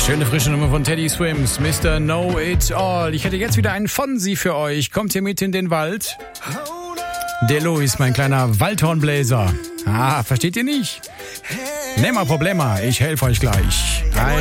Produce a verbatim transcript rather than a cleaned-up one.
Schöne frische Nummer von Teddy Swims, Mister Know It All. Ich hätte jetzt wieder einen Fonsi für euch. Kommt ihr mit in den Wald? Der Louis, mein kleiner Waldhornbläser. Ah, versteht ihr nicht? Nehmt mal Problema, ich helfe euch gleich. Hi.